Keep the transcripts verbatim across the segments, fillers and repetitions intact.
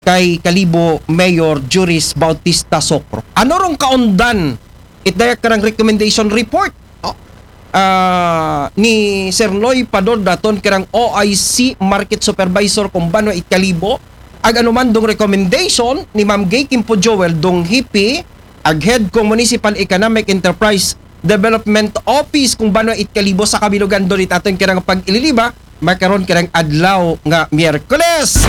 kay Kalibo Mayor Juris Bautista Socro. Ano rong kaundan itdayak karang recommendation report oh, ah, ni Sir Noy Pador daton karang O I C Market Supervisor kung bano it Kalibo ag anuman dong recommendation ni Ma'am Gay Kimpo Joel dong hipi ag head kong Municipal Economic Enterprise Development Office kung bano it Kalibo sa kabilugan doon itaton karang pag-ililiba makaron karang adlaw nga Miyerkules.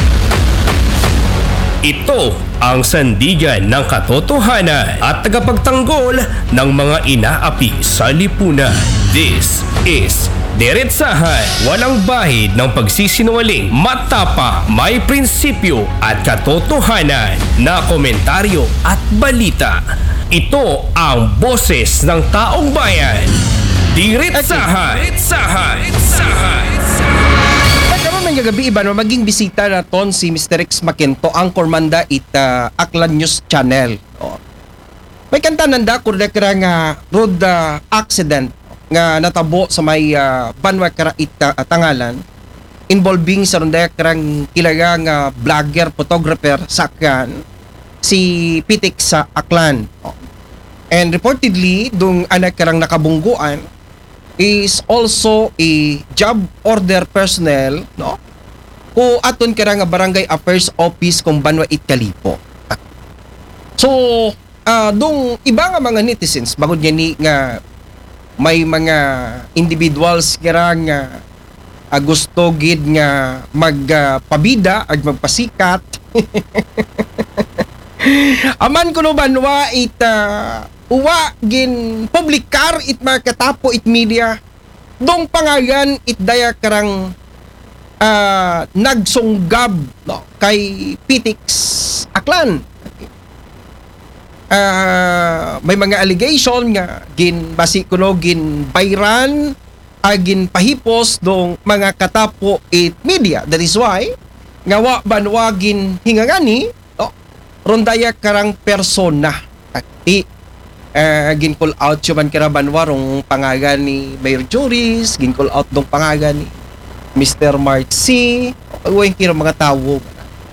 Ito ang sandigan ng katotohanan at tagapagtanggol ng mga inaapi sa lipunan. This is Diretsahan, walang bahid ng pagsisinungaling, matapa, may prinsipyo at katotohanan na komentaryo at balita. Ito ang boses ng taong bayan. Diretsahan! Diretsahan! Diretsahan! Karon ng gagabi iba no maging bisita naton si Mister Rex Maquinto ang kormanda it uh, Aklan News Channel. Oh. May kanta nanda kurda kara nga road uh, accident nga natabo sa may uh, Banwa kara it uh, Tangalan involving sa ronda karang kilaga nga vlogger photographer sakyan si Pitik sa Aklan. Oh. And reportedly dung anak karang nakabungguan is also a job order personnel no ko aton kara nga barangay affairs office kung Banwa it Kalibo. So uh, dong iba nga mga netizens bagod niya ni nga may mga individuals kara nga uh, gusto gid nga magpabida uh, ag magpasikat aman kuno Banwa it uh, uwa gin publikar it mga katapo it media dong pangalan it daya karang uh, nagsunggab no, kay Pitix Aklan. Uh, may mga allegation nga gin basi kuno gin bayran agin pahipos dong mga katapo it media. That is why nga wa Banwa gin hingangani no, rondaya karang persona ti Uh, gin-call out yung man kira Banwa rong pangagan ni Mayor Juris, gin-call out dong pangagan ni Mister Mark C. Uwing kira mga tao.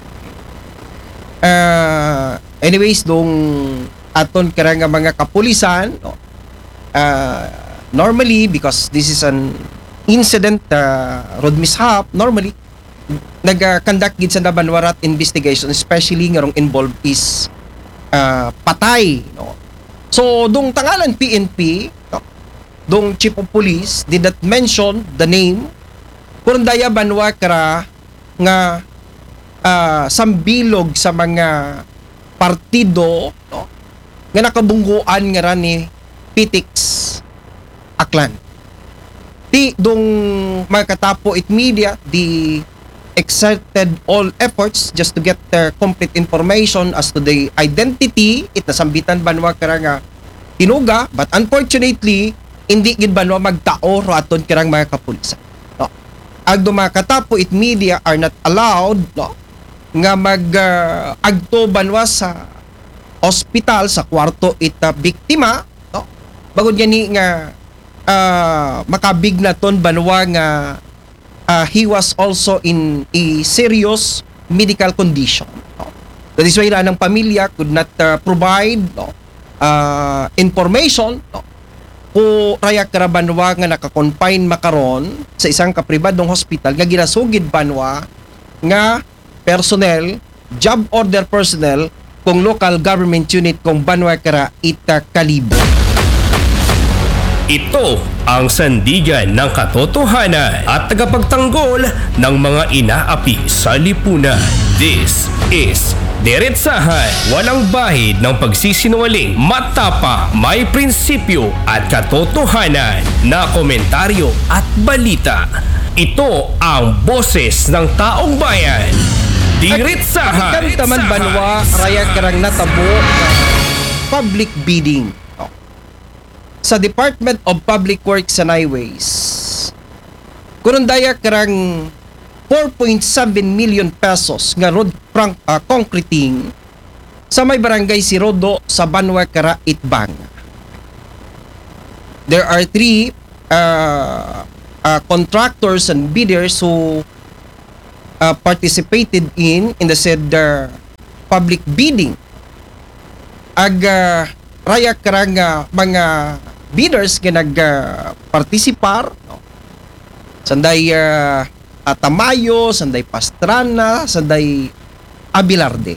Uh, anyways, dong aton kira nga mga kapulisan, no? uh, normally, because this is an incident, uh, road mishap, normally, nag-conduct gid sa Banwarat investigation, especially nga rong involved is uh, patay, no? So, dong tangalan P N P, no, dong Chief of Police did not mention the name kurundaya Banwa kara nga uh, sambilog sa mga partido no, nga nakabungguan nga ra ni Pitix Aklan. Di dong mga katapo it media di exerted all efforts just to get the complete information as to the identity it nasambitan Banwa kara nga tinuga, but unfortunately hindi gid Banwa magtao ro aton kirang mga kapulisan no. Ag mga katapo it media are not allowed no nga mag uh, agto Banwa sa hospital sa kwarto it uh, biktima no bagod gani nga uh, makabig na ton Banwa nga Uh, he was also in a serious medical condition. No? That is why ng pamilya could not uh, provide no, uh, information no, kung raya kara Banwa nga naka-confine makaron sa isang kapribadong hospital nga ginasugid Banwa nga personnel, job order personnel kung local government unit kung Banwa kara ita Kalibo. Ito ang sandigan ng katotohanan at tagapagtanggol ng mga inaapi sa lipunan. This is Diretsahan, walang bahid ng pagsisinungaling, matapa, may prinsipyo at katotohanan na komentaryo at balita. Ito ang boses ng taong bayan. Diretsahan! Ikan taman Banwa, raya karang natabo public bidding sa Department of Public Works and Highways. Kurundaya karang four point seven million pesos nga road frank, uh, concreting sa may barangay si Rodo sa Banwa kara Itbang. There are three uh, uh, contractors and bidders who uh, participated in in the said uh, public bidding ag uh, raya karang uh, mga bidders nga nag-participar uh, no? Sanday uh, Tamayo, sanday Pastrana, sanday Abelarde.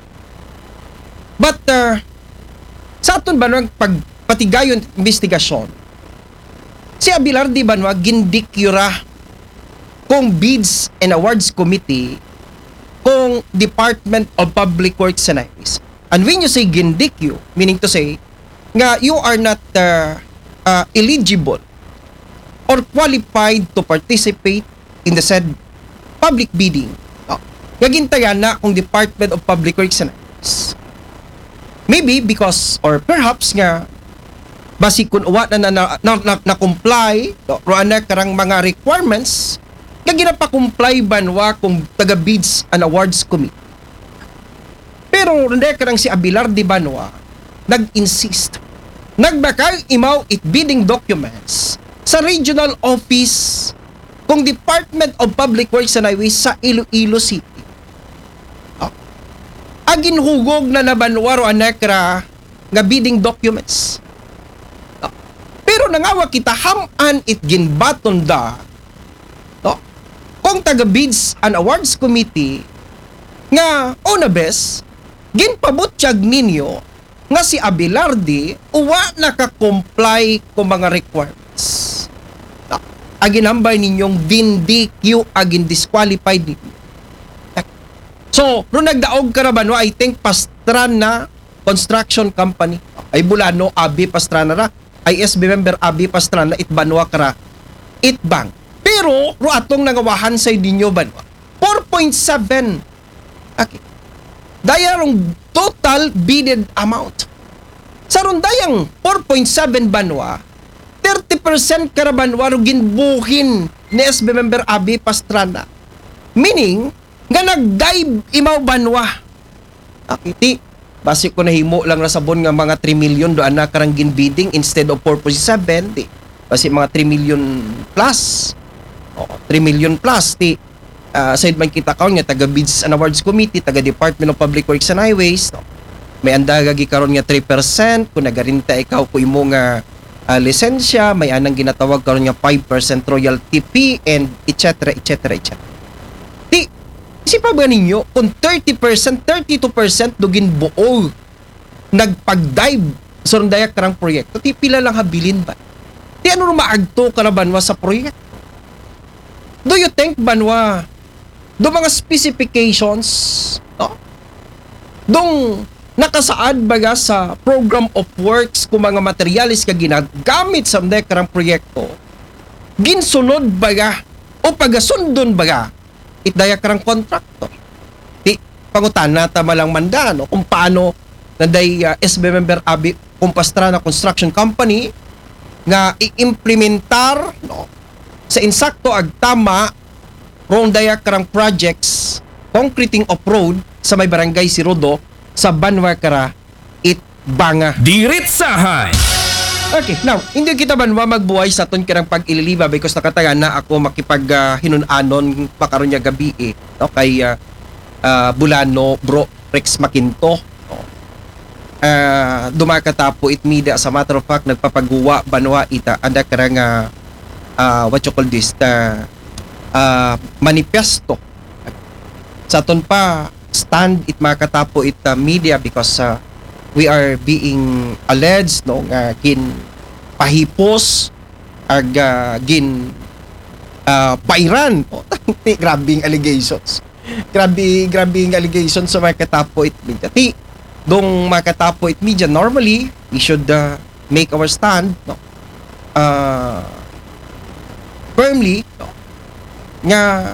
But uh, sa aton ba nang pagpatigayon investigasyon, si Abelarde ba no gindikyura kung Bids and Awards Committee kung Department of Public Works and Highways. And when you say gindikyo, meaning to say nga you are not uh, uh, eligible or qualified to participate in the said public bidding. Oh, nga gintayan na kung Department of Public Works and Highways. Maybe because or perhaps nga basi kun uwa na na, na, na, na, na comply no, na karang mga requirements nga ginapa-comply banwa kung taga Bids and Awards Committee. Pero hindi karang si Abelarde banwa nag-insist. Nagbakang imaw it bidding documents sa regional office kung Department of Public Works and Highways sa Iloilo City. Oh. Agin hugog na nabanwaro anekra nga bidding documents. Oh. Pero nangawa kita haman it ginbaton da no? Kung taga Bids and Awards Committee nga una bes ginpabutyag ninyo nga si Abelarde uwa naka-comply kung mga requirements. No? Agin hambay ninyong dindikyo agin disqualified ninyo. So, ro nagdaog ka na ba no, I think Pastrana Construction Company ay Bulano, Abi Pastrana ra, I S B member Abi Pastrana, Itbanwa kara, Itbang. Pero, ro atong nangawahan sa ninyo ba no? four point seven. Okay. Dayarong total bidded amount. Sa rundayang four point seven banwa, thirty percent karabanwa ro ginbuhin ni S B member Abi Pastrana. Meaning, nga nag-dive imaw banwa. Akiti, basi ko nahimo lang na sabon nga mga three million doon na karang ginbidding instead of four point seven. Di, basi mga three million plus. O, three million plus. Di, Uh, side man kita karon nga taga Bids and Awards Committee, taga Department of Public Works and Highways, no? May andaga gi karon nga three percent kung nagarinta ikaw ko imo nga uh, lisensya, may anang ginatawag karon nga five percent royalty fee and et cetera et cetera et cetera. Di isipa ba ninyo kung thirty percent, thirty-two percent dugin buo nagpag-dive sa rundaya karang proyekto, ti pila lang habilin ba? Ti ano maagto ka na banwa sa proyekto? Do you think banwa do mga specifications no? Dong nakasaad baga sa program of works kung mga materialis ka ginagamit sa mga karang proyekto ginsunod baga o pagasundon baga itdaya karang kontraktor di pangutan nata malang manda no? Kung paano nanday uh, S B member Abi Pastrana Construction Company nga i-implementar no? Sa insakto ag tama rondaya karang projects concreting of road sa may barangay si Rodo sa Banwa Kara Itbanga. Diretsahan! Okay, now, hindi kita banwa magbuhay sa ton karang pag-ililiba because nakatagan na ako makipag uh, hinunanon pakaron niya gabi eh, no? Kay uh, uh, Bulano Bro Rex Makinto. No? Uh, dumakatapo it media sa matter of fact nagpapaguwa banwa ita anda karang uh, uh, what you call this the uh, manifesto sa ton pa stand it makatapo it uh, media because uh, we are being alleged no nga kin pahipos ag uh, gin uh, pairan oh, grabing allegations grabe grabing allegations sa makatapo it media ti dong makatapo it media normally we should uh, make our stand no uh, firmly no, nga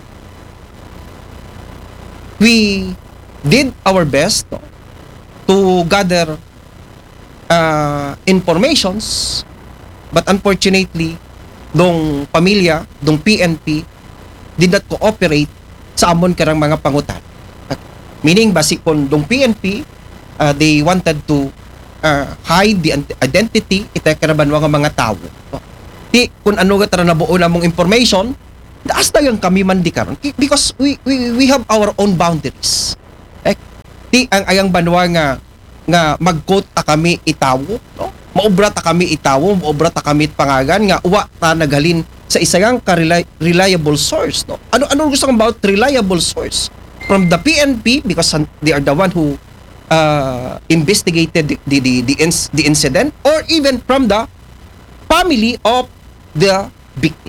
we did our best no, to gather uh, informations but unfortunately dong pamilya dong P N P did not cooperate sa amon karang mga pangutan meaning basic kon dong P N P uh, they wanted to uh, hide the identity ita karaban nga mga tawo no? Di kung ano ga tara nabuo namong information daas dayon kami man di karon because we, we we have our own boundaries. Eh, Ti ang ayang banwa nga nga mag-quote ta kami itawo, no? Maobra ta kami itawo, maobra ta kami pangagan nga uwa ta naghalin sa isang ka-reliable source, no? Ano ano gusto kong about reliable source? From the P N P because they are the one who uh, investigated the the the, the, ins- the incident, or even from the family of the victim.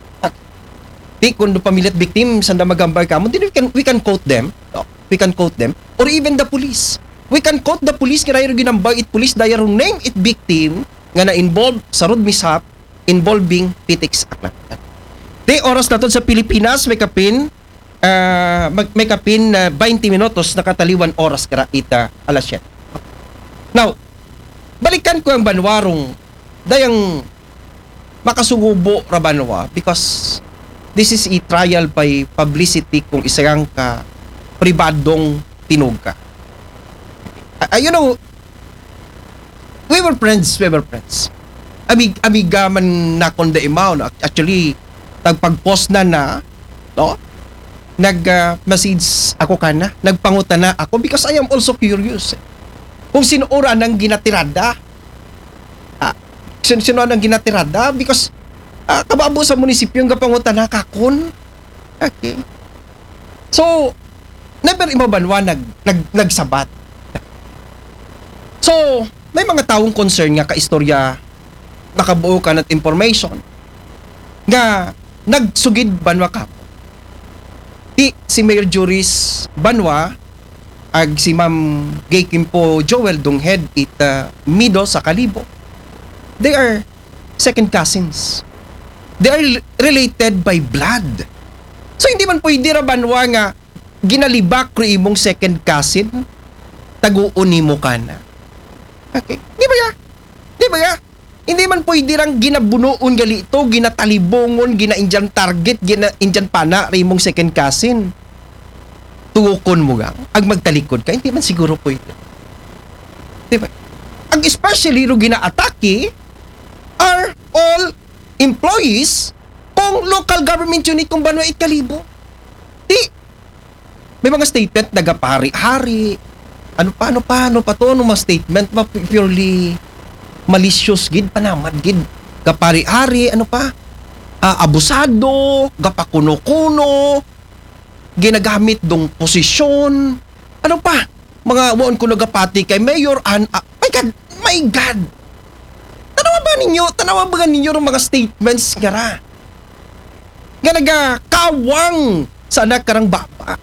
Di kung do pamilya at victim sanda magambay ka mo, then we can we can quote them, no? We can quote them, or even the police. We can quote the police kaya yung ginambay it police dahil name it victim nga na involved sa road mishap involving P T X Aklan. Di oras na to sa Pilipinas may kapin uh, mag, may kapin na uh, twenty minutos nakataliwan oras kara ita alas siyete. Now, balikan ko ang banwarong dayang makasugubo ra banwa because this is a trial by publicity kung isang ka pribadong tinog ka. Uh, you know, we were friends, we were friends. Amig, amiga man na konda imaw, no? Actually, tagpag-post na na, no? Nag-message uh, ako kana, nagpanguta na ako because I am also curious. Eh. Kung sino ora nang ginatirada, ah, sino, sino nang ginatirada because uh, kababo sa munisipyo yung gapanguta na kakon. Okay. So, never imabanwa nag, nag, nagsabat. So, may mga taong concern nga kaistorya nakabuo ka ng information nga nagsugid banwa ka. Di si Mayor Juris Banwa ag si Ma'am Gay Kimpo Joel dong head it uh, Mido sa Kalibo. They are second cousins. They are related by blood. So hindi man pwede ra banwa nga ginalibak ro imong second cousin taguuni mo kana. Okay. Di ba ya? Di ba ya? Hindi man pwede rang ginabunoon gali ito, ginatalibongon, gina-Indian target, gina-Indian pana, rin mong second cousin. Tuukon mo gang, ag magtalikod ka, hindi man siguro pwede. Di ba? Ang especially ro gina-atake are all employees kung local government unit kung Banwa Kalibo. Di, may mga statement nagapari-hari, ano pa, ano pa, ano pa to, ano mga statement, ma purely malicious, gid, panamad, gid, kapari-hari, ano pa, uh, abusado, gapakuno-kuno, ginagamit dong posisyon, ano pa, mga waon ko nagapati kay Mayor Ann, uh, my God, my God, tanawa ba ninyo, tanawa ba ninyo ng mga statements nga ra, nga nagakawang sa anak karang baba.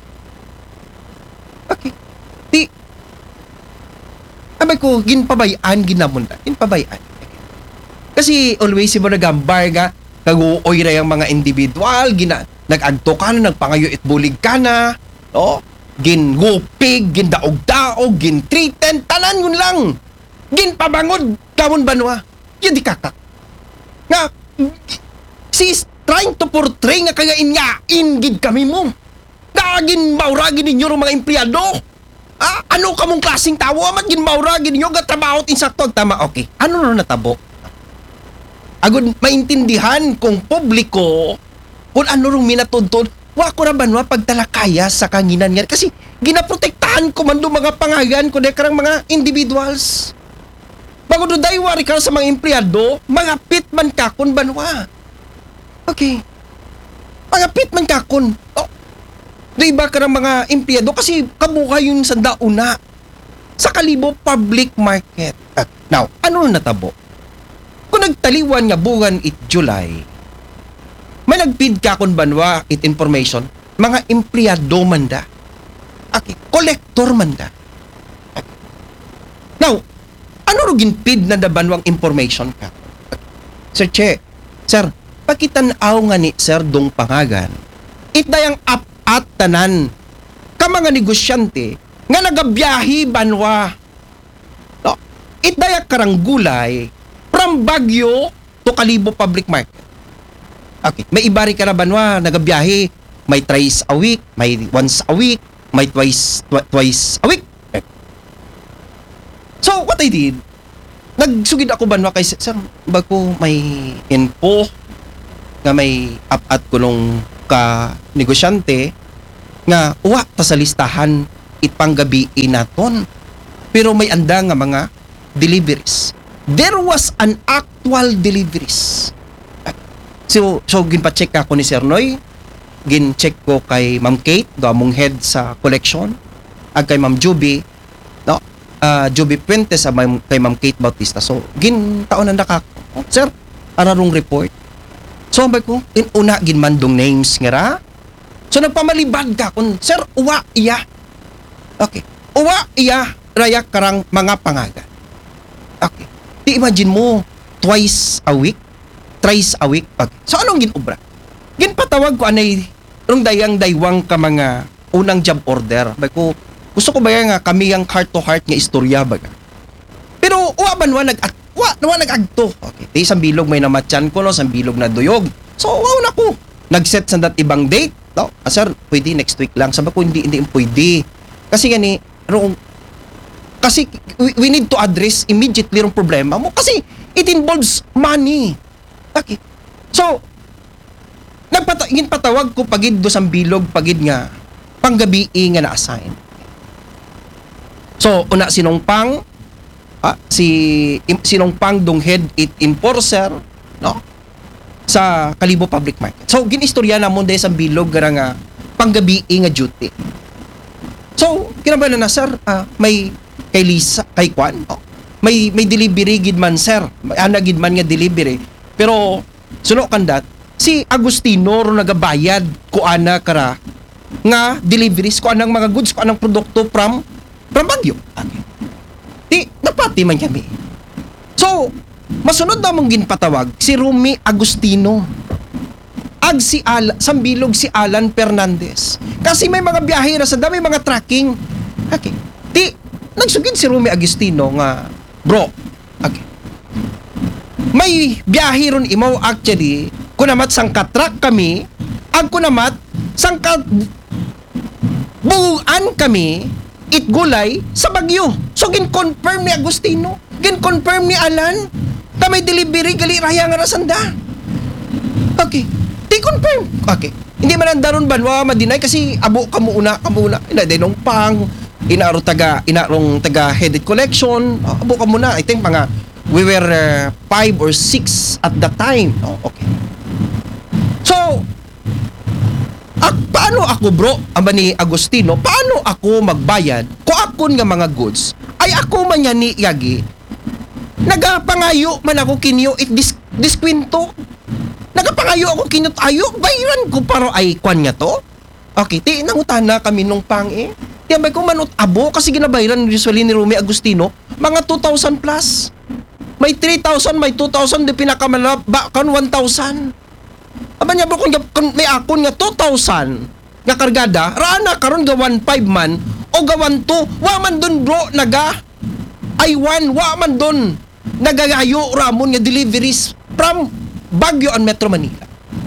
Okay. Di, abay ko, ginpabayaan, ginamon na. Ginpabayaan. Kasi always si mo nagambar nga, kaguoy na yung mga individual, gina, nag-agto ka na, nagpangayo itbulig ka na, no? Gingupig, gindaog-daog, gintriten, tanan yun lang. Ginpabangod, kamon Banwa. Yun di kakak. Nga, she's trying to portray nga kaya inya, ingid kami mo. Dagin mauragin ninyo ng mga empleyado. Ah, ano ka mong klaseng tao? Amat ginmaura, ginyo, gatrabaho, insakto, tama, okay. Ano na natabo? Agad maintindihan kung publiko, kung ano rong minatuntun, wa ko na Banwa pagtalakaya sa kanginan nga. Kasi ginaprotektahan ko man do mga pangagan ko karang mga individuals. Bago do daywari ka sa mga empleyado, mga pitman kakon Banwa. Okay. Mga pitman kakon. Oh. Di ba ka ng mga empleyado kasi kabuhay yun sa dauna sa Kalibo public market. Uh, now, ano na natabo? Kung nagtaliwan nga buwan it July, may nagpid ka kung Banwa it information, mga empleyado man da. Okay, collector man da. Okay. Now, ano ro ginpid na da Banwang information ka? Sir Che, sir, pakitanaw nga ni Sir Dong Pangagan, itdayang up at tanan ka mga negosyante nga nagabiyahi Banwa. No, itdayak karang gulay from Baguio to Kalibo public market. Okay, may ibari ka na Banwa nagabiyahi, may thrice a week, may once a week, may twice tw- twice a week. Okay. So what I did, nagsugid ako Banwa kay sir, bago may info nga may up at kulong ka negosyante nga uwa ta sa listahan itpanggabi inaton. Pero may anda nga mga deliveries. There was an actual deliveries. So, so ginpa-check ako ni Sir Noy. Gin-check ko kay Ma'am Kate, gamong head sa collection. Ag kay Ma'am Juby, no? Uh, Juby Puentes sa Ma'am- kay Ma'am Kate Bautista. So, gin taon na nakako. Oh, sir, ararong report. So, ambay ko, inuna ginmandong names nga ra. So, nagpamalibad ka kung, sir, uwa iya. Okay. Uwa iya, raya karang mga pangaga. Okay. Di imagine mo, twice a week, thrice a week. Okay. So, anong ginubra? Ginpatawag ko anay, rong dayang daywang ka mga unang job order. Bay ko, gusto ko ba nga kami ang heart-to-heart nga istorya baga. Pero, uwa ba naman nag Wa, naman nag-agto. Okay. Di isang bilog may namatyan ko, no? Isang bilog na duyog. So, wow na ko. Nag-set sa dat ibang date. No? Ah, sir, pwede next week lang. Sabi ko, hindi, hindi pwede. Kasi gani, rong, kasi we, we need to address immediately yung problema mo. Kasi it involves money. Okay. So, nagpata ginpatawag ko pagid do sang bilog, pagid nga, panggabi nga na-assign. So, una sinong pang, Ah, si im, sinongpang dong head it enforcer, no, sa Kalibo Public Market. So ginistorya na mo dahil sa bilog gara nga panggabi nga duty. So kinabalan na sir, ah, may kay Lisa kay Kwan, oh, may may delivery gid man sir, may ana gid man nga delivery, pero suno kandat si Agustino ro nagabayad ko ana kara nga deliveries ko anang mga goods ko anang produkto from from Baguio. Okay. Di, napati man kami. So, masunod na mong ginpatawag, si Rumi Agustino. Ag si Al, sambilog si Alan Fernandez. Kasi may mga biyahera sa dami, mga tracking. Okay. Di, nagsugid si Rumi Agustino nga, bro, okay. May biyaheron imaw actually, kunamat sang katrack kami, ag kunamat sang ka buuan kami, itgulay sa Bagyo. So, gin-confirm ni Agustino. Gin-confirm ni Alan na may delivery gali raya nga rasanda. Okay. Di-confirm. Okay. Hindi man ang daron banwa madinay kasi abo ka mo una, ka mo una. Ina, dinong pang, inaro taga, inarong taga headed collection. Abo ka muna. I think mga, we were uh, five or six at the time. Oh, okay. So, Ak, paano ako bro, aba ni Agustino, paano ako magbayad kung akon nga mga goods ay ako man yan ni Yagi nagapangayo man ako kinyo it dis, diskwento nagapangayo ako kinyo tayo bayaran ko paro ay kwan nga to. Okay, ti nangutana kami nung pang eh ti abay ko manut abo kasi ginabayaran usually ni Rumi Agustino mga two thousand plus, may three thousand, may two thousand, di pinakamalap ba kan one thousand. Aba niya bro, kung, kung may akon nga two thousand nga kargada, raana karon ga one five man o ga one two, wa man dun bro naga ay one, wa man dun nagagayo ramon nga deliveries from Baguio and Metro Manila.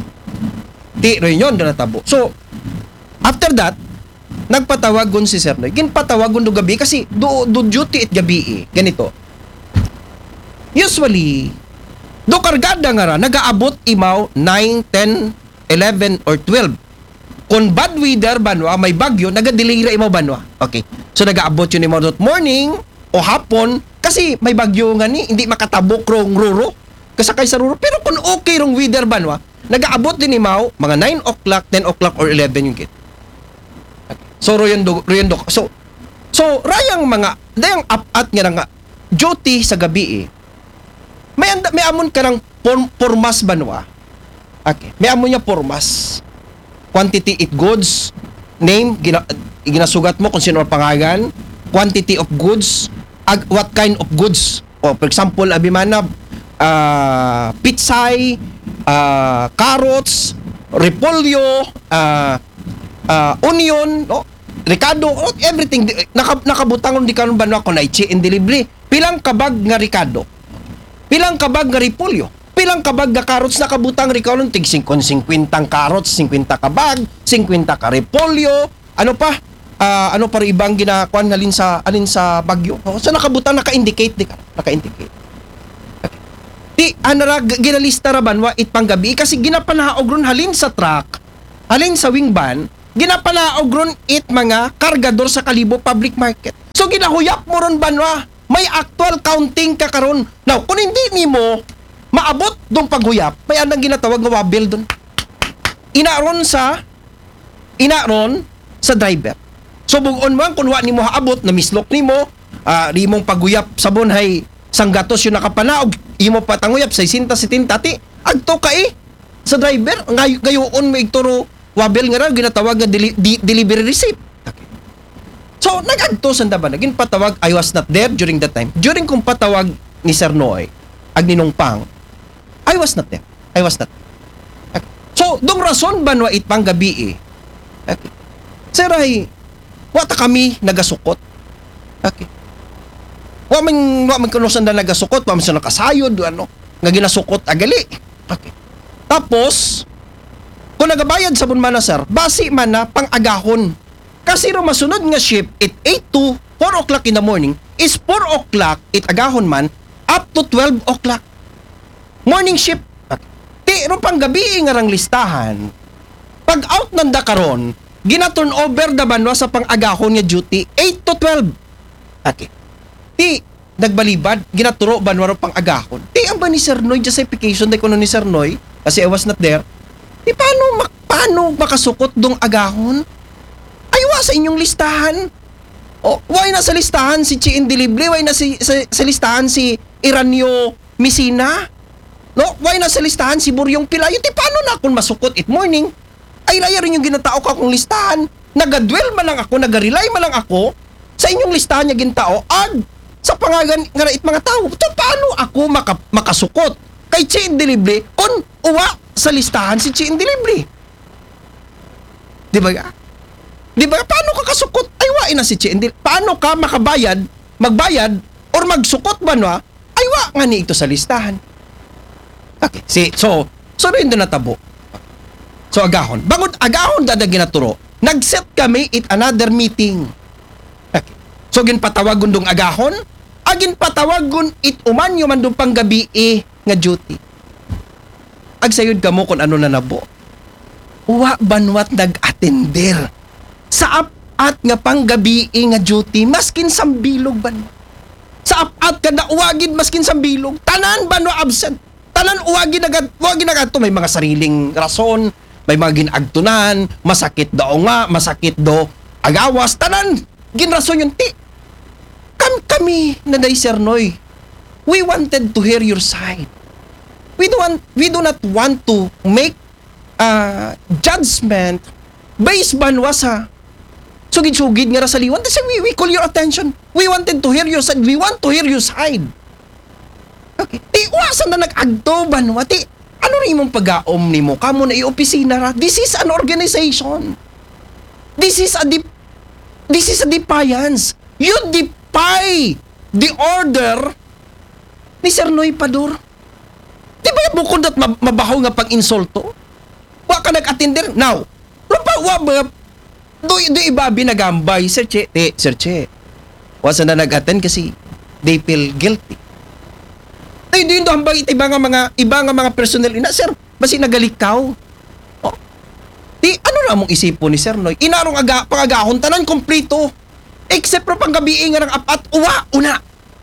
Di rin yun na natabo. So, after that, nagpatawagon si Sir Noy. Ginpatawagon do gabi kasi do, do duty it gabi eh. Ganito. Usually, do kargada nga ra, nagaabot imaw nine, ten, eleven, or twelve. Kung bad weather banwa, may bagyo, nagadelay ra imaw banwa. Okay. So nagaabot yun imaw dot morning o hapon kasi may bagyo nga ni, hindi makatabok rong ruro. Kasakay sa ruro. Pero kung okay rong weather banwa, nagaabot din imaw mga nine o'clock, ten o'clock, or eleven yung kit. Okay. So royon do, royon do. So, so rayang mga, dayang up-at nga nga, duty sa gabi eh, may anda, may amon ka ng form, formas banwa. Okay. May amon niya formas. Quantity it goods, name, gina, ginasugat mo kung sino ang pangalan, quantity of goods, ag, what kind of goods. O, for example, abimana, uh, pitsay, uh, carrots, repolyo, uh, uh, onion, no? Ricardo, everything. Naka, nakabutang di karon banwa ko na i-chi in delivery. Pilang kabag nga Ricardo? Pilang kabag nga repolyo? Pilang kabag nga carrots na kabutang rikalon? Tig fifty carrots, fifty kabag, fifty ka repolyo. Ano pa? Uh, ano pa rin ibang ginakuan alin sa alin sa Bagyo? Oh, so nakabutang naka-indicate di ka. Naka-indicate. Okay. Di anara ginalista ra banwa it panggabi kasi ginapanaog ron halin sa truck, halin sa wing van, ginapanaog ron it mga kargador sa Kalibo Public Market. So ginahuyap mo ron banwa, may actual counting ka karon. Now, kung hindi nimo maabot dong paghuyap, may anang ginatawag nga wabil doon. Inaron sa inaron sa driver. So bugon mo kung wa nimo haabot na mislok nimo, uh, rimong paghuyap sabon hay sanggatos yung nakapanaog, imo patanguyap sa sixty seventy ti agto ka eh sa driver ngay gayoon mo igturo wabil nga raw ginatawag nga deli- di- delivery receipt. Okay. So nagagto sanda ba naging patawag I was not there during that time. During kung patawag ni Sir Noy ag ninong Pang, I was not there. I was not. Okay. So dong rason ba no itpang gabi eh. Okay. Sir ay wata kami nagasukot. Okay. Wa man wa man kuno sanda nagasukot, wa man sa nakasayod ano, nga ginasukot agali. Okay. Tapos kung nagabayad sa bun man na sir, basi man na pang-agahon. Kasi ro masunod nga shift it eight to four o'clock in the morning is four o'clock it agahon man up to twelve o'clock. Morning shift. Okay. Ti ro pang gabi nga rang listahan. Pag out nanda karon, gina-turn over da banwa sa pang-agahon nga duty eight to twelve. Okay. Ti nagbalibad ginaturo banwaro pang agahon. Ti ang ba ni Sir Noy justification day kuno ni Sir Noy kasi I was not there. Ti paano mak paano makasukot dong agahon? Aywa sa inyong listahan. O why na sa listahan si Chi Indelible, why na si sa, sa listahan si Iranio Misina? No, why na sa listahan si Buryong Pilayo? Ti paano na akong masukot it morning? Ay raya rin yung ginatao ka akong listahan. Nagadwell man lang ako, nagarely man lang ako sa inyong listahan niya gintao ag sa pangagan nga it mga tao. So, paano ako maka, makasukot kay Chi Indelible kung uwa sa listahan si Chi Indelible? Di ba? Di ba? Paano ka kasukot? Ay, wain na si Chi Indelible. Paano ka makabayad, magbayad, or magsukot ba no? Ay, wa nga ni ito sa listahan. Okay. Si, so, so rin doon natabo. So, agahon. Bangod agahon dada ginaturo, nag-set kami it another meeting. Okay. So, ginpatawagon dong agahon, agin patawagon it umanyo man dong panggabi eh, nga duty. Agsayod ka mo kung ano na nabo. Wa banwat nag-attender sa apat nga panggabi eh, nga duty, maskin sambilog ban. Sa apat ka na uwagin maskin sambilog, tanan ba no absent? Tanan uwagin agad, uwagin agad to, may mga sariling rason, may mga ginagtunan, masakit daw nga, masakit do agawas, tanan ginrason yung ti. Kam kami na day Sir Noy, we wanted to hear your side. We do want, we do not want to make uh, judgment based banwa sa sugid-sugid nga ra sa liwan. Kasi we, we call your attention. We wanted to hear your side. We want to hear your side. Okay. Ti, wasan na nag-agto banwa. Ti, ano rin mong pag-aom ni mo? Kamo na i-opisina ra. This is an organization. This is a dip, this is a defiance. You defy the order ni Sir Noy Pador. Di ba bukod at mabahaw nga pag-insulto? Wa ka nag-attender? Now, lupa, wa ba, do, do iba binagambay, Sir Che, eh, Sir Che, wasa na nag-attend kasi they feel guilty. Ay, doon do hambay, iba nga mga, iba nga mga personnel, ina, Sir, basi nagalikaw. Oh. Di, ano na mong isipo ni Sir Noy? Inarong aga, pangagahon, tanan komplito. Except pro panggabi nga ng apat, uwa, una.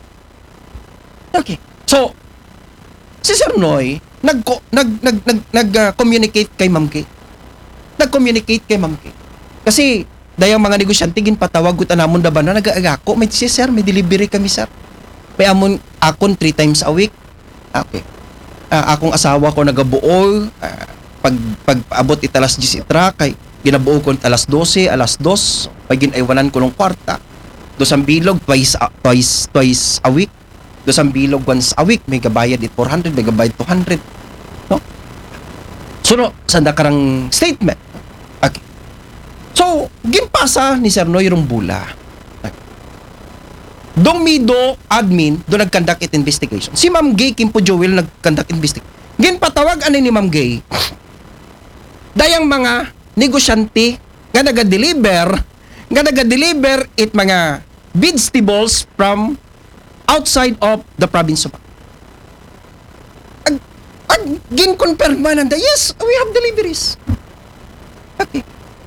Okay. So, si Sir Noy, nag, nag, nag, nag, nag, uh, communicate kay Ma'am Kay. Nag-communicate kay Ma'am Kay. Kasi, dayang mga negosyante, ginpatawag ko tanamon da ba na nag-aagako. May si Sir, may delivery kami, Sir. May amon, akon three times a week. Okay. Uh, akong asawa ko nagabuo, uh, pag, pag abot italas diyes itra, kay ginabuo ko alas dose, alas dos, pag ginaiwanan ko ng kwarta. Dosang bilog, twice, uh, twice, twice a week. Dosang bilog once a week, may gabayad it four hundred, may gabayad two hundred. No? So, no, sanda karang statement. Okay. So, ginpasa ni Sir Noy Rumbula. Okay. Dong Mido admin, do nag-conduct it investigation. Si Ma'am Gay Kimpo Joel nag-conduct investigation. Ginpatawag ani ni Ma'am Gay. Dayang mga negosyante nga naga-deliver, nga naga-deliver it mga vegetables from outside of the province of Ag, ag gin-confirm man nanda, yes, we have deliveries. Okay. Kaya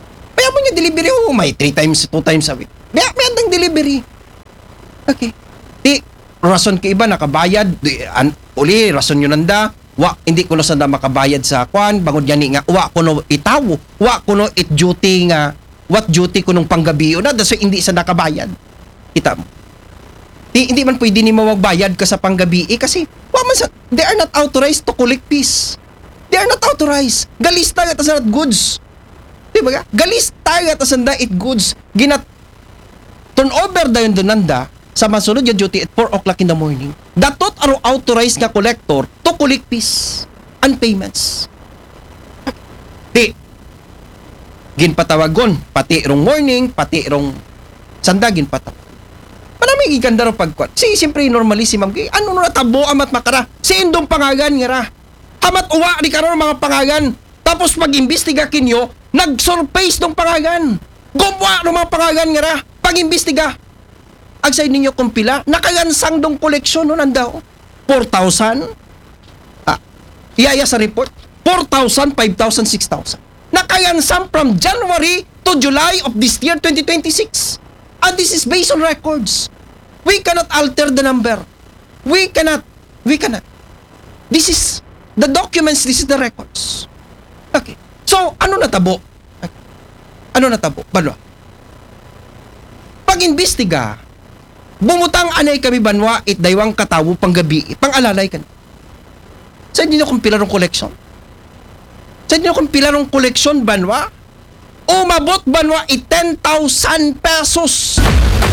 Mayaman nga delivery ho, may three times, two times a week. May, may andang delivery. Okay. Di, rason ka iba, nakabayad. Di, an, uli, rason yun nanda. Wa, hindi ko na sanda makabayad sa kwan. Bangod yan nga, wa ko no itawo. Wa ko no it duty nga, what duty ko nung panggabi o na, so hindi sa nakabayad. Kita mo. Di, hindi man pwede ni mo magbayad ka sa panggabi eh, kasi, wa man sa, they are not authorized to collect fees. They are not authorized. Galista nga tasanat goods. Di ba ka? Galista nga tasanat it goods. Ginat turn over dayon donanda sa masunod yung duty at four o'clock in the morning. Datot aro authorized nga collector to collect fees and payments. Di. Ginpatawagon. Pati rong morning, pati rong sanda ginpatawag. Manamig iganda ro pagkwat. Si, siyempre normally si ma'am, ano na tabo amat makara? Si indong pangagan nga ra. Amat uwa ni karon mga pangagan. Tapos mag-imbestiga kinyo, nag-surface ng pangagan. Gumwa ng mga pangagan nga ra. Pag-imbestiga. Agsay ninyo kung pila, nakagansang dong koleksyon no nandaw. four thousand. Ah, iyaya sa report. four thousand, five thousand, six thousand. Nakagansang from January to July of this year, twenty twenty-six. And this is based on records. We cannot alter the number. We cannot. We cannot. This is the documents, this is the records. Okay. So, ano natabo? Okay. Ano natabo? Banwa. Pag-imbestiga, bumutang anay kami banwa it daywang katawo panggabi, pang-alalay ka na. Sa inyo kung pila rong collection? Sa inyo kung pila rong collection banwa? Umabot banwa it ten thousand pesos.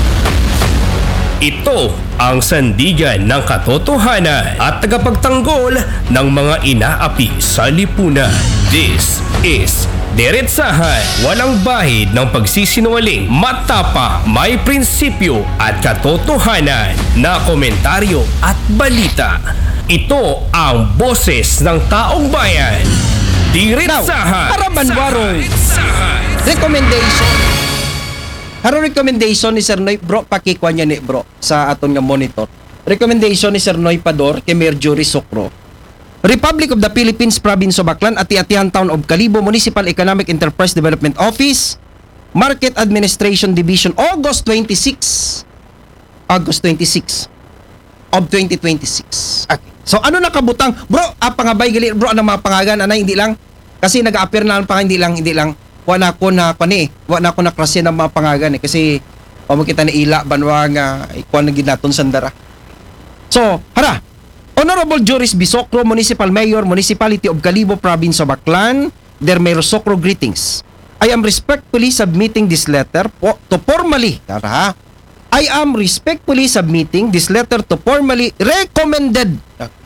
Ito ang sandigan ng katotohanan at tagapagtanggol ng mga inaapi sa lipunan. This is Diretsahan, walang bahid ng pagsisinungaling, matapa, may prinsipyo at katotohanan na komentaryo at balita. Ito ang boses ng taong bayan. Diretsahan. Para banwarong recommendation. Haro recommendation ni Sir Noy, bro, pakikwa niya ni bro sa aton nga monitor. Recommendation ni Sir Noy Pador kay Mayor Jory Socro. Republic of the Philippines, Province of Aklan, Ati-Atihan Town of Kalibo, Municipal Economic Enterprise Development Office, Market Administration Division, August twenty-sixth. August twenty-sixth of twenty twenty-six. Okay. So ano nakabutang? Bro, ah, pangabay gali bro ang mga pangagan anay hindi lang kasi nag-appear na lang pang hindi lang hindi lang wala ko na kani, wala ko na klase ng mga pangagan eh kasi pamo kita na ila banwa nga ikuan na ginaton sandara. So, hara. Honorable Joris Bisocro, Municipal Mayor, Municipality of Kalibo, Province of Aklan, their Mayor Socro, greetings. I am respectfully submitting this letter po, to formally, tara, I am respectfully submitting this letter to formally recommended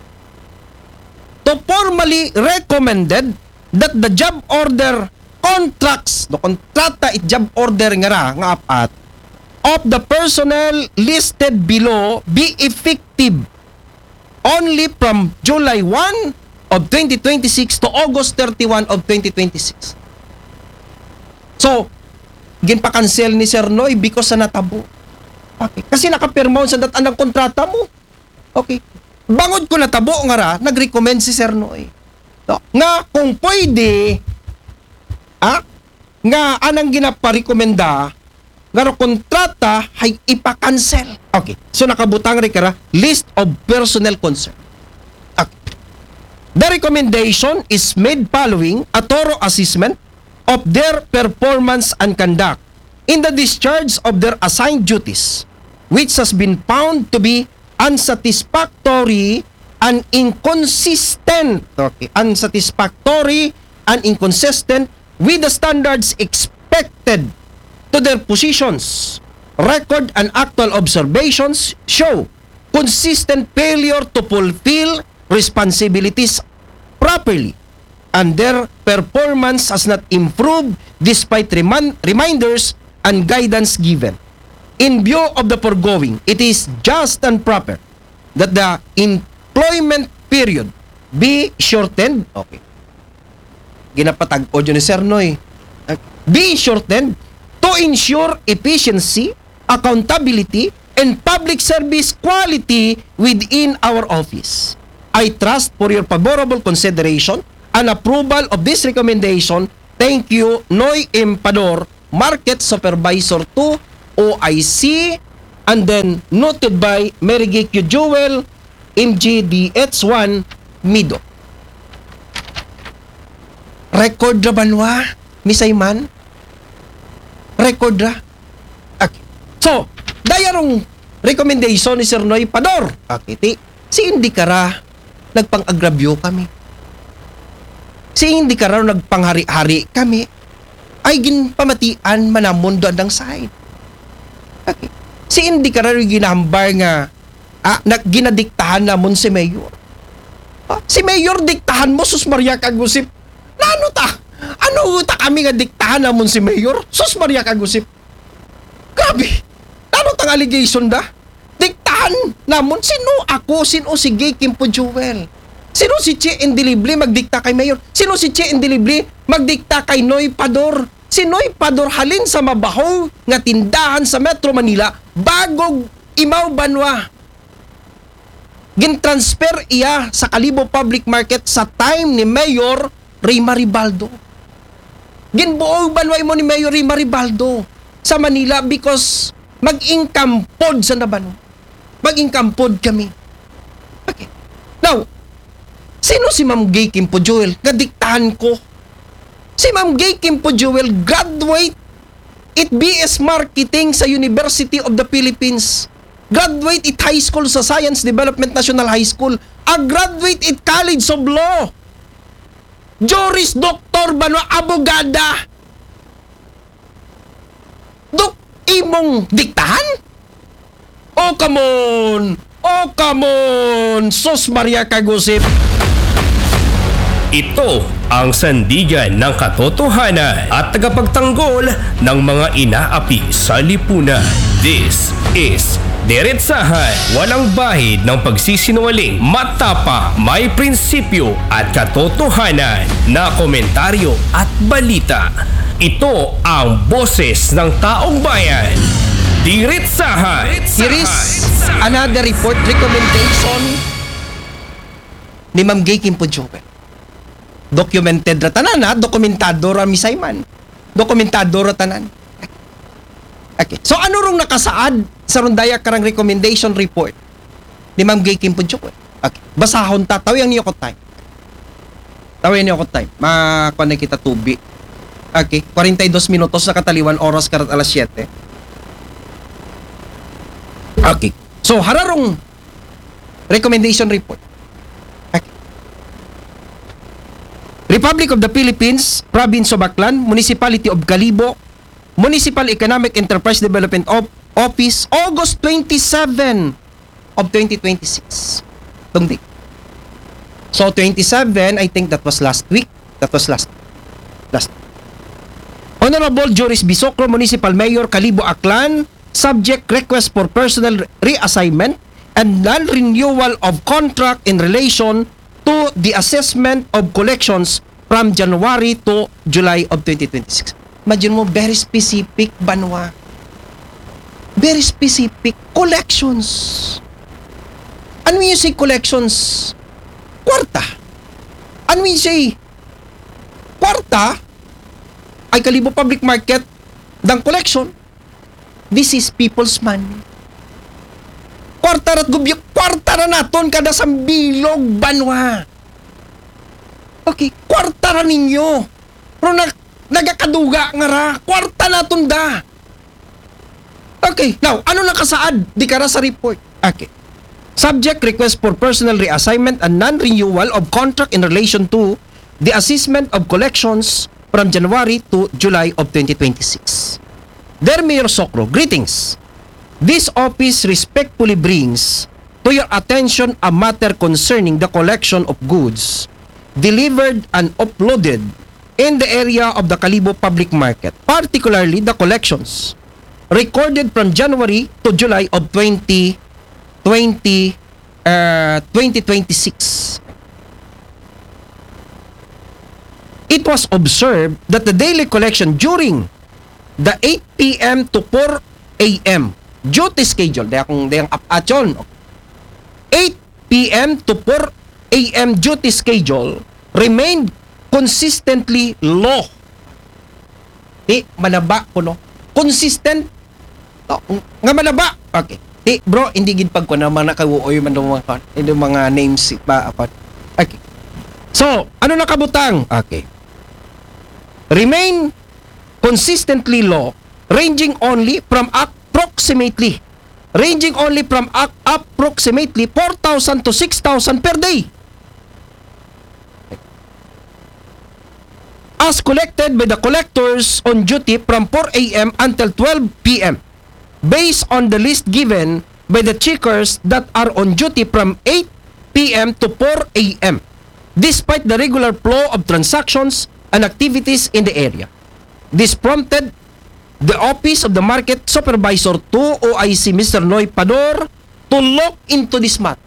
to formally recommended that the job order contracts, the kontrata it job order nga ra, nga apat, of the personnel listed below be effective only from July first of twenty twenty-six to August thirty-first of twenty twenty-six. So, ginpa-cancel ni Sir Noy because sa natabo. Okay. Kasi nakapirmaon sa datan ng kontrata mo. Okay. Bangod ko natabo nga ra, nag-recommend si Sir Noy. So, nga kung pwede, ah, nga anang ginaparekomenda, nga kontrata ay ipa-cancel. Okay. So nakabutang rin kara list of personnel concern. Okay. The recommendation is made following a thorough assessment of their performance and conduct in the discharge of their assigned duties, which has been found to be unsatisfactory and inconsistent. Okay. Unsatisfactory and inconsistent with the standards expected to their positions. Record and actual observations show consistent failure to fulfill responsibilities properly, and their performance has not improved despite remind- reminders and guidance given. In view of the foregoing, it is just and proper that the employment period be shortened. Okay. Ginapatag-o dyan ni Sir Noy. Be shortened to ensure efficiency, accountability, and public service quality within our office. I trust for your favorable consideration and approval of this recommendation. Thank you, Noy M. Pador, Market Supervisor two, O I C, and then noted by Merigekyo Joel, M G D H one, Mido. Record ra banwa, misayman? Record ra. Okay. So, dayarong recommendation ni Sir Noy Pador. Okay, ti. Si hindi ka ra, nagpang-agrabyo kami. Si hindi ka ra nagpanghari-hari kami. Ay ginpamatian manamon doon ang side. Okay. Si hindi ka ra ginambar nga ah, na, ginadiktahan namon si Mayor. Ah, si Mayor diktahan mo, sus Maria Kagusip. Ano ta? Ano ta kami nga diktahan namon si Mayor? Sus Maria Kagusip. Grabe. Ano tang allegation da? Diktahan namon. Sino ako? Sino si Gay Kimpo Joel? Sino si Che Indilibli magdikta kay Mayor? Sino si Che Indilibli magdikta kay Noy Pador? Si Noy Pador halin sa mabaho nga tindahan sa Metro Manila bagog Imaw Banwa. Gin-transfer iya sa Kalibo Public Market sa time ni Mayor Ray Maribaldo. Ginbuo banwa mo ni Mayor Ray Maribaldo sa Manila because mag-income pod sa Nabano. Mag-income pod kami. Okay. Now, sino si Ma'am Gay Kimpo Joel? Gadiktahan ko. Si Ma'am Gay Kimpo Joel graduate it B S Marketing sa University of the Philippines. Graduate it high school sa Science Development National High School. A graduate it College of Law. Juris Doctor Bano Abogada. Dok, imong diktahan? Oh, come on! Oh, come on! Sos Maria Kagusip! Ito ang sandigan ng katotohanan at tagapagtanggol ng mga inaapi sa lipunan. This is Diretsahan, walang bahid ng pagsisinungaling, matapa, may prinsipyo at katotohanan na komentaryo at balita. Ito ang boses ng taong bayan. Diretsahan. Here is another report recommendation ni Ma'am Gay Kimpo Joel. Documented ra tanan ha, dokumentado ra misayman. Dokumentado ra tanan. Okay. So ano rong nakasaad sa rundaya karang recommendation report ni Ma'am Gay Kimpo Joel? Okay. Basahon ta, tawi ang niyo ko time. Tawi niyo ko time. Makuha na kita tubi. Okay. forty-two minutos na kataliwan oras karat alas siyete. Okay. So hararong recommendation report. Okay. Republic of the Philippines, Province of Aklan, Municipality of Kalibo, Municipal Economic Enterprise Development Office, August twenty-seventh of twenty twenty-six. Tung date. So twenty-seven, I think that was last week. That was last last. Honorable Joris Bisocro, Municipal Mayor, Kalibo, Aklan, subject request for personal reassignment and non-renewal of contract in relation to the assessment of collections from January to July of twenty twenty-six. Imagine mo, very specific, Banwa. Very specific. Collections. Ano yung say collections? Kwarta. Ano yung say kwarta ay Kalibo Public Market ng collection. This is people's money. Kwarta rat gubyo. Kwarta na naton kada sambilog, Banwa. Okay, kwarta na ninyo. Pero na nagakaduga nga ra, kwarta na tunda. Okay, now, ano nakasaad? Di ka ra sa report. Okay. Subject request for personal reassignment and non-renewal of contract in relation to the assessment of collections from January to July of twenty twenty-six. Dear Mayor Socro, greetings. This office respectfully brings to your attention a matter concerning the collection of goods delivered and uploaded in the area of the Kalibo Public Market, particularly the collections recorded from January to July of twenty twenty, uh, twenty twenty-six. It was observed that the daily collection during the eight p.m. to four a.m. duty schedule, dahil kung dahil apatyon, eight p.m. to four a.m. duty schedule remained consistently low. Ti, manaba ko, no? Consistent. No, nga manaba. Okay. Ti, bro, hindi gid pag ko na mga nakauoy man ng mga, yung mga names pa. Apat. Okay. So, ano nakabutang? Okay. Remain consistently low, ranging only from approximately, ranging only from a- approximately four thousand to six thousand per day. As collected by the collectors on duty from four a.m. until twelve p.m. based on the list given by the checkers that are on duty from eight p.m. to four a.m. despite the regular flow of transactions and activities in the area. This prompted the Office of the Market Supervisor two O I C Mister Noy Pador to look into this matter.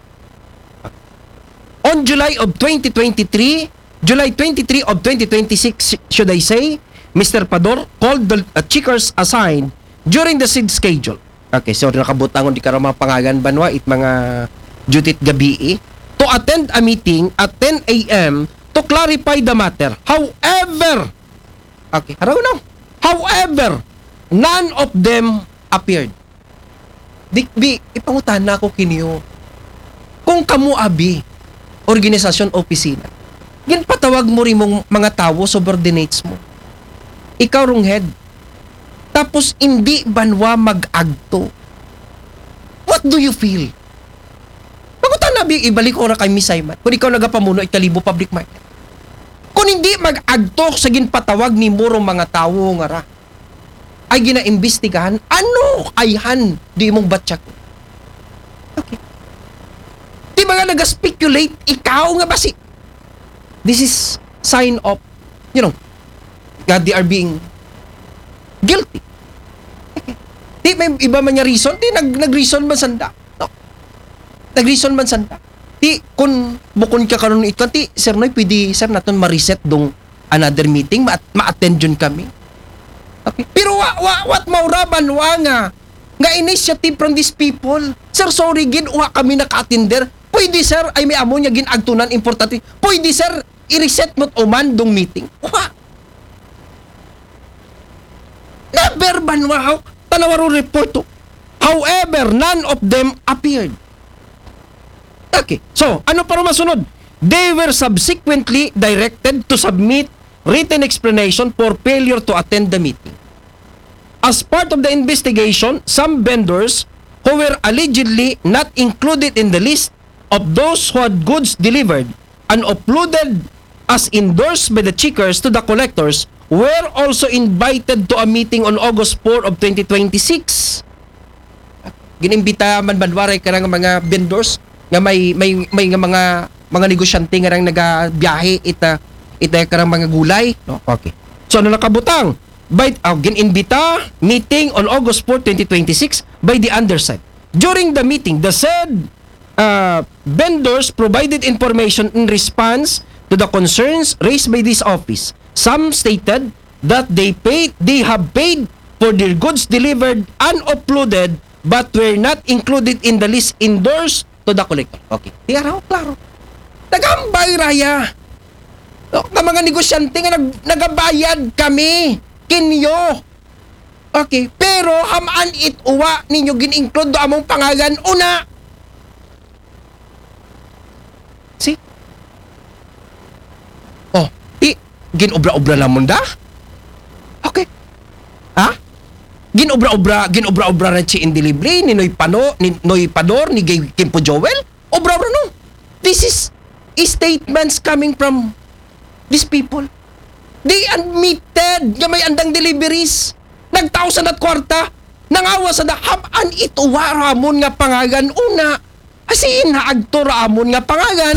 On July of twenty twenty-three, July twenty-third of twenty twenty-six, should I say, Mister Pador called the uh, checkers assigned during the said schedule. Okay, so nakabutangon di ka mga pangagan banwa it mga duty gabi to attend a meeting at ten a.m. to clarify the matter. However, okay, haraw now. However, none of them appeared. Di, bi, ipangutan na ako kiniyo. Kung kamu abi, organisasyon opisina, ginpatawag mo rin mong mga tao, subordinates mo. Ikaw rong head. Tapos hindi banwa mag-agto. What do you feel? Pagutan na bi, ibalik ko na kay Miss Simon. Kung ikaw nagapamuno, ikalibo public market. Kung hindi mag-agto sa ginpatawag ni murong mga tao nga ra, ay ginaimbestigahan, ano ayhan di mong batsak? Okay. Di ba nga nag-speculate, ikaw nga ba si... This is sign of, you know, God, they are being guilty. Okay. Di may iba man niya reason, di nag, nag-reason man sanda. No. Nag-reason man sanda. Di, kung bukon ka karon ito, ti, sir Noy, pwede, sir, natin ma-reset dong another meeting, ma- ma-attend yun kami. Okay. Pero wa, wa, what mauraban, wa nga, nga initiative from these people. Sir, sorry, gin, wa kami naka-attender. Pwede, sir, ay may amo niya ginagtunan, importante. Pwede, sir, i-reset mo't uman dong meeting. Wa. Never ban, wa, tanawaro report to. However, none of them appeared. Okay. So, ano para masunod? They were subsequently directed to submit written explanation for failure to attend the meeting. As part of the investigation, some vendors who were allegedly not included in the list of those who had goods delivered and uploaded as endorsed by the checkers to the collectors were also invited to a meeting on August fourth of twenty twenty-six. Ginimbita man banwaray ka ng mga vendors nga may may may nga mga mga negosyante nga nang nagabiyahe ita ita karang mga gulay, no? Okay. So ano nakabutang? By uh, ginimbita meeting on August fourth, twenty twenty-six by the underside. During the meeting, the said uh, vendors provided information in response to the concerns raised by this office. Some stated that they paid they have paid for their goods delivered and uploaded but were not included in the list endorsed to the collector. Okay. Di araw, klaro. Nagambay raya. No, na mga negosyante nga nag, nagabayad kami. Kinyo. Okay. Pero hamaan it uwa ninyo gin-include do among pangalan una. See? Oh, di ginobra-obra lamon da? Okay. Ha? Ginobra-obra, ginobra-obra na si Indelible, ni Noy Pano, ni Noy Pador, ni Gay Kimpo Joel. Obra-obra no. This is statements coming from these people. They admitted nga may andang deliveries. Nagtao sa dat kwarta. Nangawa sa dahaban ito waramon nga pangagan una. Asin haagto ramon nga pangagan.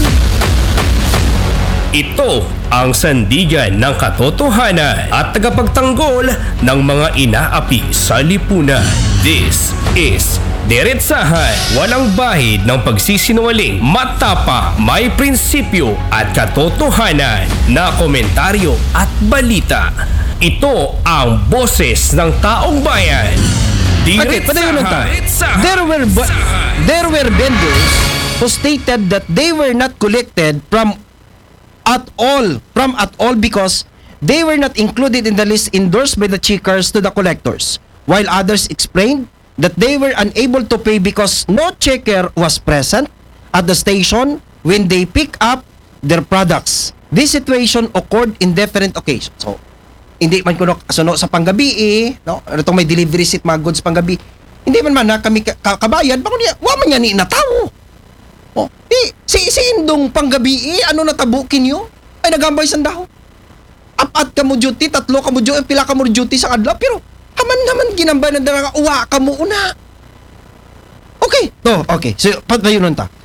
Ito ang sandigan ng katotohanan at tagapagtanggol ng mga inaapi sa lipunan. This is Diretsahan, walang bahid ng pagsisinungaling, matapa, may prinsipyo at katotohanan na komentaryo at balita. Ito ang boses ng taong bayan. Okay, padayon lang tayo. There were ba- there were vendors who stated that they were not collected from at all, from at all because they were not included in the list endorsed by the checkers to the collectors, while others explained that they were unable to pay because no checker was present at the station when they pick up their products. This situation occurred in different occasions. So, hindi man kuno kasuno sa panggabi eh, no? Ano tong may delivery seat mga goods panggabi. Hindi man man na kami ka- kabayad, bako niya, wa man niya ni natawo. Oh, di, si si Indong panggabi eh, ano natabukin niyo? Ay nagambay sandaho. Apat ka mo duty, tatlo ka mo duty, pila ka mo duty sa adlaw, pero haman naman ginambay na dara ka, uwa ka mo una. Okay, to, okay. So, pat ba yun nun ta?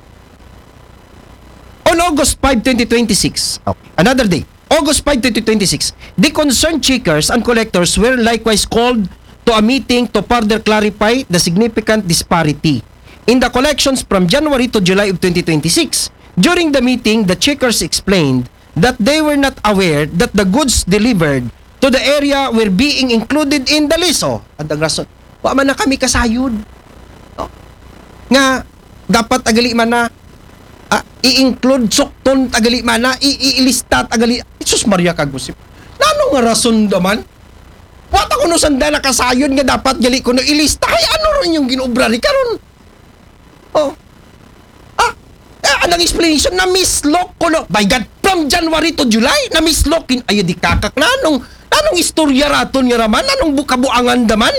On August fifth, twenty twenty-six, okay, another day, August fifth, twenty twenty-six, the concerned checkers and collectors were likewise called to a meeting to further clarify the significant disparity in the collections from January to July of twenty twenty-six. During the meeting, the checkers explained that they were not aware that the goods delivered to the area were being included in the list. Oh, at ang rason, wa man na kami kasayod. Oh, nga, dapat agali man na ah, i-include sukton tagali man na i-ilista tagali. Jesus Maria kagusip. Nano nga rason daman? Wat ako no sanda nakasayod nga dapat gali ko no ilista. Ay ano ron yung ginobra ni karon? Oh. Ah, ah anong explanation na mislok ko no. My God, from January to July na mislokin ayo di kakak nanong nanong istorya raton nga raman nanong bukabuangan daman?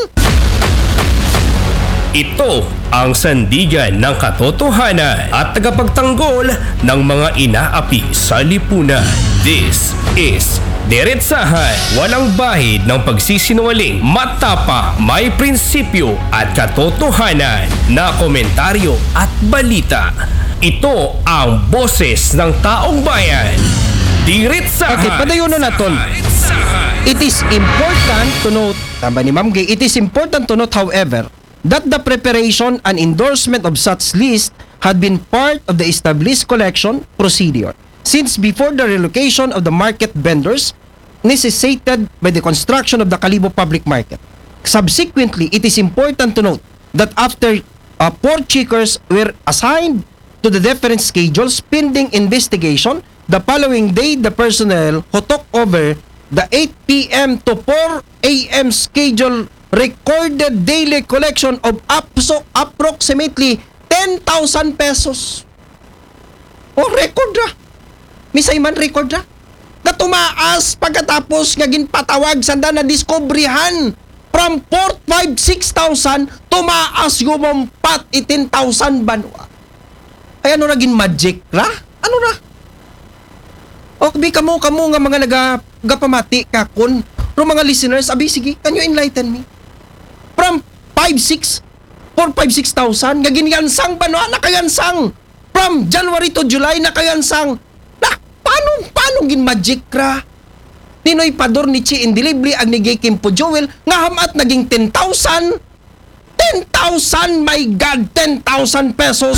Ito ang sandigan ng katotohanan at tagapagtanggol ng mga inaapi sa lipunan. This is Diretsahan, walang bahid ng pagsisinungaling, matapa, may prinsipyo at katotohanan na komentaryo at balita. Ito ang boses ng taong bayan. Diretsahan. Okay, padayon na naton. It is important to note, tama ni Ma'am Gay, it is important to note however, that the preparation and endorsement of such list had been part of the established collection procedure since before the relocation of the market vendors necessitated by the construction of the Kalibo Public Market. Subsequently, it is important to note that after uh, four checkers were assigned to the different schedules pending investigation, the following day, the personnel who took over the eight p.m. to four a.m. schedule recorded daily collection of apso, approximately ten thousand pesos. O record ra. Misay man record ra. Na tumaas pagkatapos nga ginpatawag sanda na diskubrihan from four, five, six thousand tumaas gumampat ten thousand banwa. Ay ano ra gin magic ra? Ano ra? O bi kamo kamo nga mga naga gapamati kakon ro mga listeners abi sige can you enlighten me? From five, six, four, five, six thousand, nga ginyansang ba no? Nakayansang. From January to July, nakayansang. Na, paano, paano gin magic ra? Ninoy pador ni Chi Indilibli ang ni Gay Kimpo Joel, nga hamat naging ten thousand. ten thousand, my God, ten thousand pesos.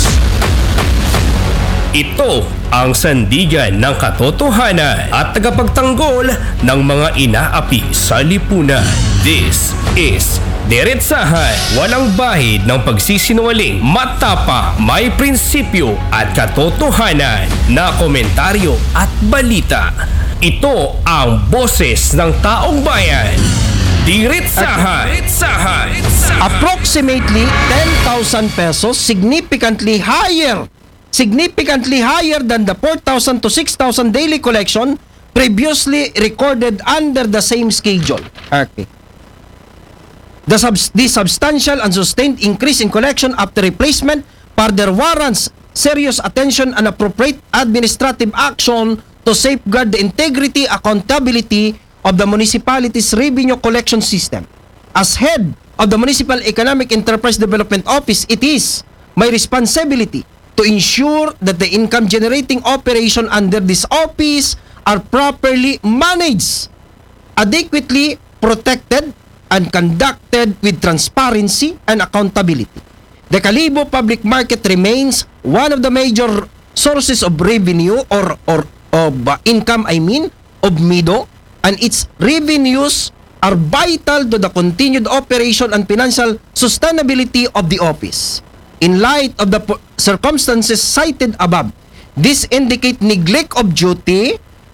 Ito ang sandigan ng katotohanan at tagapagtanggol ng mga inaapi sa lipunan. This is Diretsahan, walang bahid ng pagsisinungaling, matapa, may prinsipyo at katotohanan na komentaryo at balita. Ito ang boses ng taong bayan. Diretsahan. Diretsahan. Approximately ten thousand pesos, significantly higher significantly higher than the four thousand to six thousand daily collection previously recorded under the same schedule. Okay. The, subs- the substantial and sustained increase in collection after replacement further warrants serious attention and appropriate administrative action to safeguard the integrity, accountability of the municipality's revenue collection system. As head of the Municipal Economic Enterprise Development Office, it is my responsibility to ensure that the income-generating operation under this office are properly managed, adequately protected, and conducted with transparency and accountability. The Kalibo Public Market remains one of the major sources of revenue or or of uh, income, I mean, of Mido, and its revenues are vital to the continued operation and financial sustainability of the office. In light of the po- circumstances cited above, this indicate neglect of duty,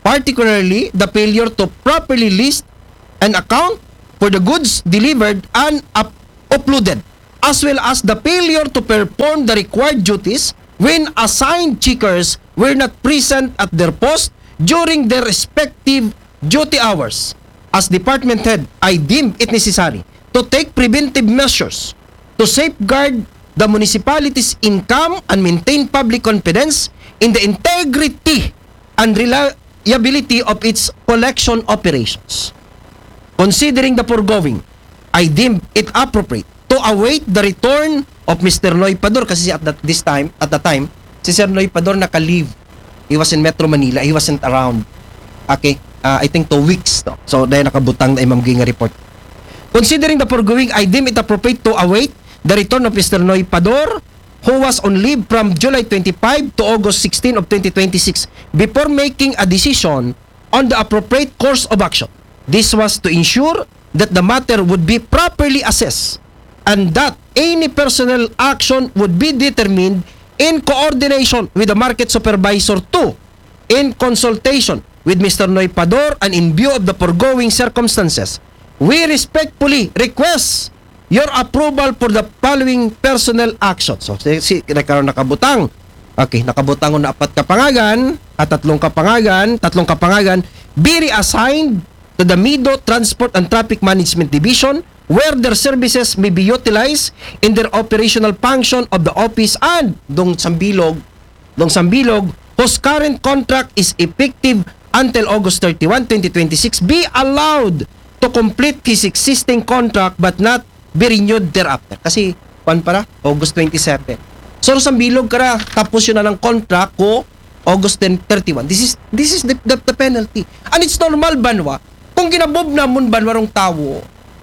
particularly the failure to properly list and account for the goods delivered and up- uploaded, as well as the failure to perform the required duties when assigned checkers were not present at their post during their respective duty hours. As department head, I deem it necessary to take preventive measures to safeguard the municipality's income and maintain public confidence in the integrity and reliability of its collection operations. Considering the foregoing, I deem it appropriate to await the return of Mister Noy Pador, kasi at that, this time, at the time, si Sir Noy Pador naka-leave. He was in Metro Manila. He wasn't around. Okay, uh, I think two weeks. No? So, dahil nakabutang na imam nga report. Considering the foregoing, I deem it appropriate to await the return of Mister Noy Pador, who was on leave from July twenty-fifth to August sixteenth of twenty twenty-six, before making a decision on the appropriate course of action. This was to ensure that the matter would be properly assessed and that any personnel action would be determined in coordination with the market supervisor too, in consultation with Mister Noy Pador, and in view of the foregoing circumstances, we respectfully request your approval for the following personnel actions. So, si, si nagkaroon nakabutang. Okay, nakabutang na apat kapangagan at tatlong kapangagan, tatlong kapangagan be reassigned to the Mido Transport and Traffic Management Division, where their services may be utilized in their operational function of the office, and dong Sambilog, dong Sambilog, whose current contract is effective until August thirty-first, twenty twenty-six, be allowed to complete his existing contract but not be renewed thereafter. Kasi, pan para, August twenty-seven. So, Sambilog ka na, tapos yun na ng contract ko, August thirty-first. This is, this is the, the, the penalty. And it's normal, Banwa, kung ginabob na mun Banwarong tao,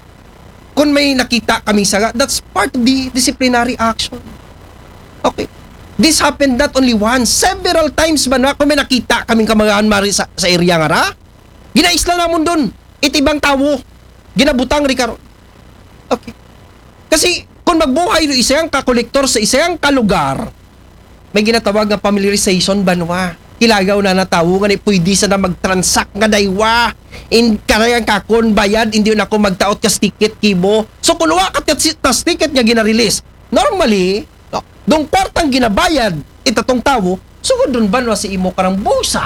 kung may nakita kami saga, that's part of the disciplinary action. Okay. This happened not only once, several times ba na, kung may nakita kaming kamagahan mari sa, sa area nga ra, ginaisla namon doon, itibang tao, ginabutang rikaro. Okay. Kasi, kung magbuhay do isang kakolektor sa isang kalugar, may ginatawag na familiarization banwa. Kilagaw na natawo nga ni pwede sa na mag-transact nga daywa. In karayang kakon bayad, hindi na ako magtaot kas ticket kibo. So kung wa kat tas ticket nga ginarelease, normally, no, dong kwartang ginabayad itatong tawo, sugod doon banwa si imo karang busa.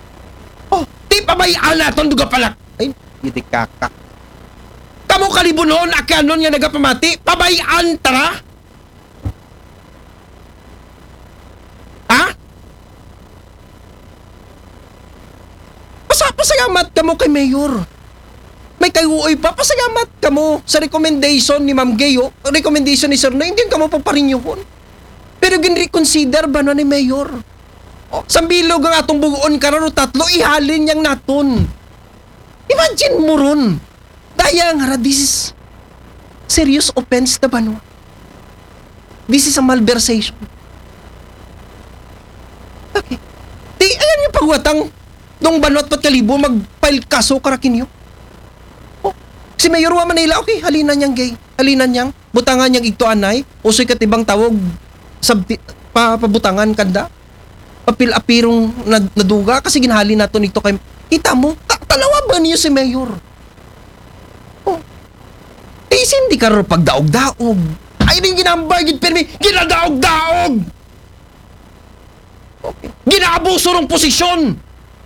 Oh, di pa may alaton duga palak. Ay, hindi kakak. Kamu kalibunon akanon nga nagapamati, pabayaan tara. Ha? Pasa pasagamat kamo kay Mayor. May kayuoy pa, pasagamat kamo sa recommendation ni Ma'am Gayo, recommendation ni Sir na hindi kamo paparinyohon. Pero gin-reconsider ba na ni Mayor? Oh, sambilog ang atong buguon karon tatlo, ihalin yang naton. Imagine mo ron. Daya nga, this is serious offense na banwa. This is a malversation. Okay. Di, ayan yung pagwatang nung banwat pat kalibo, mag-file kaso karakin nyo. Oh, si Mayor wa Manila, okay, halinan niyang gay. Halinan niyang, butangan niyang ito anay, usoy katibang tawag, sabti, pa, pabutangan kanda. Papil-apirong naduga, kasi ginhali nato nito kay, kita mo, talawa ba niyo si Mayor? Eh, hindi ka rin pagdaog-daog. Ay, rin ginambay, ginpermi, ginadaog-daog! Okay. Ginaabuso ng posisyon!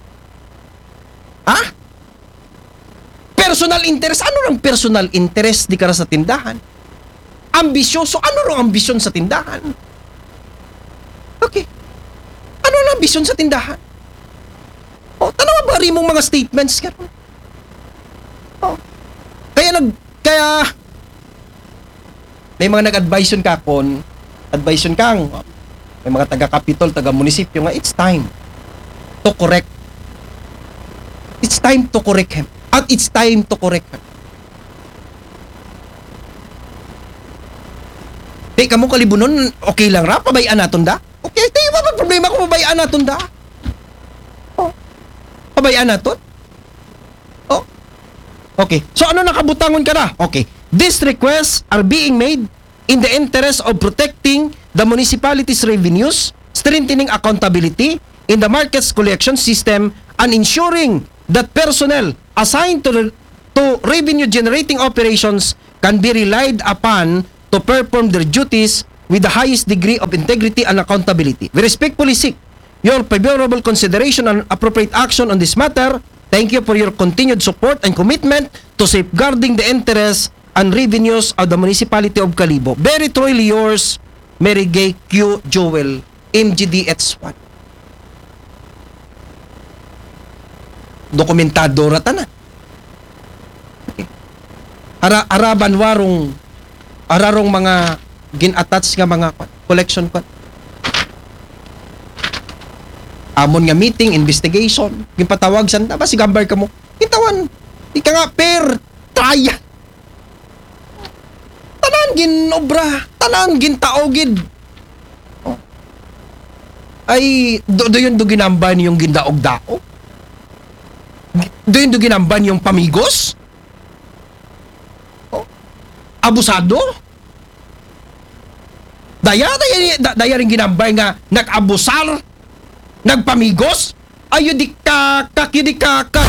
Ha? Personal interest? Ano ng personal interest di ka sa tindahan? Ambisyoso? Ano ng ambisyon sa tindahan? Okay. Ano ang ambisyon sa tindahan? O, tanawa ba rin mong mga statements ka rin? O, kaya nag Kaya, may mga nag-advise yun ka kon, advise yun kang, may mga taga-kapitol, taga-munisipyo nga, it's time to correct. It's time to correct him. At it's time to correct him. Eh, kamo kalibunon, okay lang ra, pabayaan naton da? Okay, tayo ba problema ko, pabayaan naton da? Oh, pabayaan naton? Oh, okay. So ano nakabutangon ka na? Okay. These requests are being made in the interest of protecting the municipality's revenues, strengthening accountability in the market's collection system, and ensuring that personnel assigned to, re- to revenue-generating operations can be relied upon to perform their duties with the highest degree of integrity and accountability. We respectfully seek your favorable consideration and appropriate action on this matter. Thank you for your continued support and commitment to safeguarding the interests and revenues of the municipality of Kalibo. Very truly yours, Mary Gay Q. Joel, M G D H one. Dokumentado ratanan. Okay. Ara araban warong ararong mga gin-attach nga mga collection ko. Amon nga meeting, investigation, ginpatawag sanda ba si gambar ka mo? Kitawan. Di ka nga per traya. Tanan gin obra, tanan gin taogid. Oh. Ay do, do yun do ginamban yung gindaog-daog. Do yun do ginamban yung pamigos? Oh. Abusado? Daya, daya, daya rin ginambay nga nag-abusar, nagpamigos, ayo di kakak, di kakak.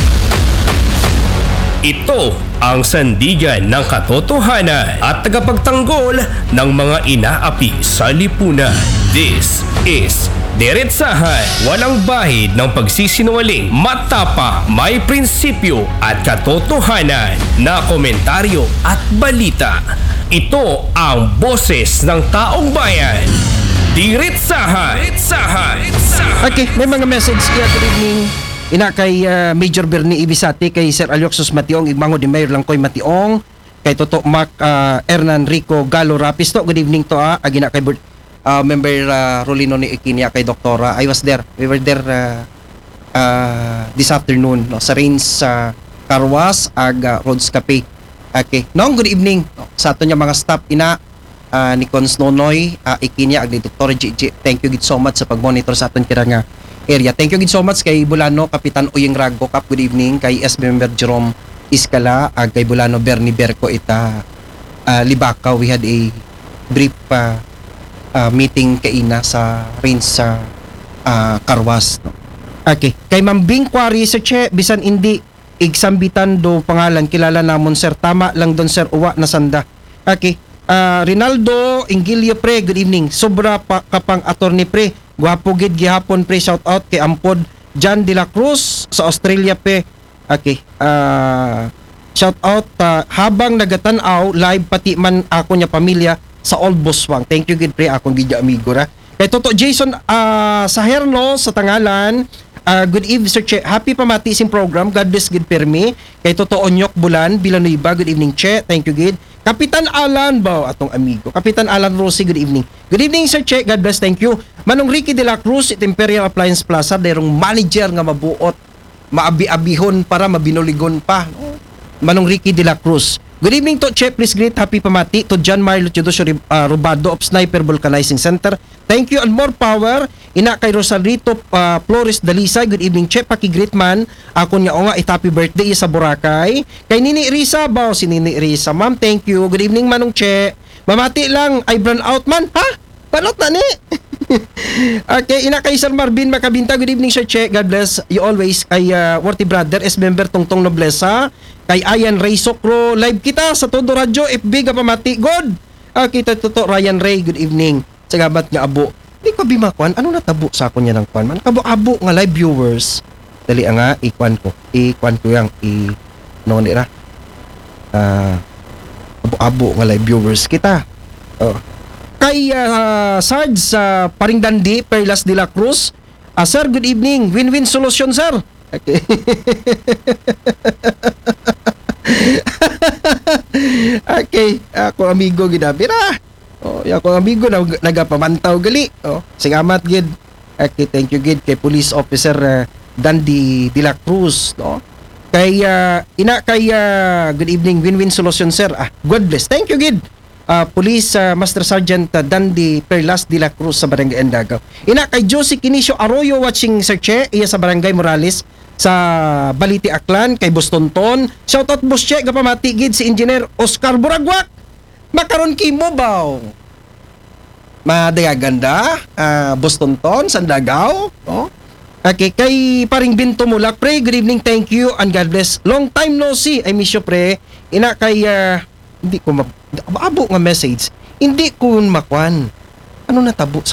Ito ang sandigan ng katotohanan at tagapagtanggol ng mga inaapi sa lipunan. This is Diretsahan, walang bahid ng pagsisinungaling, matapa, may prinsipyo at katotohanan na komentaryo at balita. Ito ang boses ng taong bayan. Diretsahan. Diretsahan. Okay, may mga message kaya good evening. Ina kay uh, Major Bernie Ibisati, kay Sir Alioxos Mationg, Igmango di Mayor Langkoy Mationg, kay Toto Mac uh, Hernan Rico Galo Rapisto. Good evening to ah. Agina kay Bert, uh, member uh, Rolino ni Ikinia, kay Doktora. I was there. We were there uh, uh, this afternoon no, sa Rains sa uh, Carwas ag uh, Roads Cafe. Okay. Noong good evening no, sa ato niya mga staff ina uh, ni Cons Nonoy, uh, Ikinia ag ni Doktor G G. Thank you gid so much sa pag-monitor sa aton kira nga area. Thank you gid so much kay Bulano Kapitan Uyeng Rago Kap. Good evening kay S B member Jerome Iskala ag kay Bulano Bernie Berco ita uh, Libakaw. We had a brief uh, uh, meeting kaina sa range sa uh, Carwas no? Okay. Kay Mambing Quarry sa Che bisan hindi igsambitan do pangalan kilala namon sir, tama lang don sir uwa na sanda. Okay. Uh, Rinaldo Ingilio pre, good evening. Sobra pa kapang attorney pre, gwapo gid gihapon pre, shout out kay Ampod John De La Cruz sa Australia pe. Okay. Uh, shout out uh, habang nagatan-aw live pati man ako nya pamilya sa Old Boswang. Thank you gid pre, akong gid amigo ra. Kay Toto Jason uh, Saherno sa Tangalan. Uh, good evening Sir Che. Happy pamati sing program. God bless gid permi. Kay Toto Onyok Bulan Villanueva. Good evening Che. Thank you gid. Kapitan Alan ba atong amigo. Kapitan Alan Rossi, good evening. Good evening Sir Che. God bless. Thank you. Manong Ricky De La Cruz at Imperial Appliance Plaza, derong manager nga mabuot, maabi-abihon para mabinuligon pa. No? Manong Ricky De La Cruz. Good evening to Che. Please greet happy pamati to John Marlo Teodosio uh, Rubado of Sniper Vulcanizing Center. Thank you and more power. Ina kay Rosalito uh, Flores Dalisay. Good evening Che. Paki-greet man. Ako niya o nga it happy birthday sa Boracay. Kay Nini Risa ba? Si Nini Risa. Ma'am, thank you. Good evening Manong Che. Mamati lang. I burn out man. Ha? Panot na ni. Okay. Ina kay Sir Marvin Makabinta. Good evening Sir Che. God bless you always. Kay uh, Worthy Brother S member Tongtong Noblesa. Kay Ayan Ray Sokro. Live kita sa Todo Radio. F B ka pamati. Good. Ah, kita to Ryan Ray. Good evening. Sagabat nga abo. Di ko bimakwan. Ano natabo sa ako niya ng kwan man? Kabo-abo nga live viewers. Dali nga, ikwan ko. Ikwan ko yang i... No, nira. Ah... Uh, abo-abo nga live viewers kita. Oh. Kay uh, Sarge sa uh, Paring Dandi, Perlas de la Cruz. Uh, sir, good evening. Win-win solution, sir. Okay. Okay. Ako amigo ginabira. Oh, ya ko amigo na nagapamantaw gali. Oh, sigamat gid. Okay, thank you gid kay Police Officer uh, Dandy De La Cruz, no. Kay uh, ina kay uh, good evening Win-win solution sir. Ah, God bless. Thank you gid. Uh, Police uh, Master Sergeant uh, Dandy Perlas De La Cruz sa Barangay Andagaw. Ina kay Josie Kinicio Arroyo watching Sir Che, iya sa Barangay Morales sa Baliti Aklan, kay Boston Ton. Shout out Boss Che, gapamati gid si Engineer Oscar Buragwak. Makaron kimo baw. Madagaganda, uh, Boston Ton, Sandagaw, oh. Okay, kay paring Binto Mulak, pre, good evening, thank you, and God bless. Long time no see, I miss you, pre. Ina kay, ah, hindi ko, ma- abo nga message, hindi ko makwan. Ano natabo sa